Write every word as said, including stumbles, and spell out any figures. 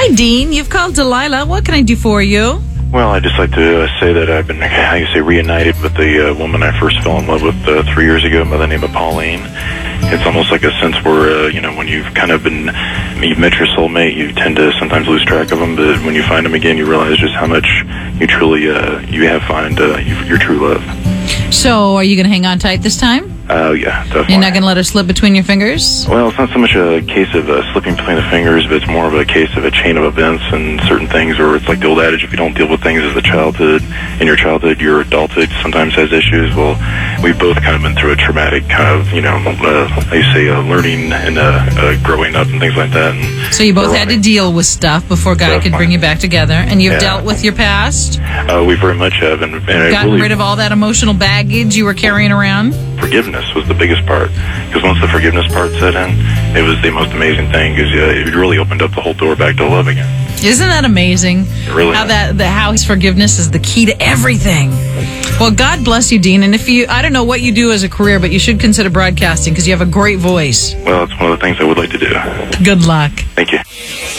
Hi, Dean. You've called Delilah. What can I do for you? Well, I'd just like to uh, say that I've been, I can say, reunited with the uh, woman I first fell in love with uh, three years ago by the name of Pauline. It's almost like a sense where, uh, you know, when you've kind of been, you've met your soulmate, you tend to sometimes lose track of them, but when you find them again, you realize just how much you truly, uh, you have found uh, your true love. So, are you going to hang on tight this time? Oh, uh, yeah, definitely. You're not going to let her slip between your fingers? Well, it's not so much a case of uh, slipping between the fingers, but it's more of a case of a chain of events and certain things, or it's like the old adage, if you don't deal with things as a childhood, in your childhood, your adulthood sometimes has issues. Well, we've both kind of been through a traumatic kind of, you know, uh, I say uh, learning and uh, uh, growing up and things like that. And so you both had to deal with stuff before God definitely. could bring you back together, and you've Yeah. dealt with your past? Uh, we very much have. And, and Gotten really, rid of all that emotional baggage you were carrying around? Forgiveness was the biggest part, because once the forgiveness part set in, it was the most amazing thing, because uh, it really opened up the whole door back to love again. Isn't that amazing? It really how is. that the, how his forgiveness is the key to everything. Well, God bless you, Dean. And if you, I don't know what you do as a career, but you should consider broadcasting because you have a great voice. Well, it's one of the things I would like to do. Good luck. Thank you.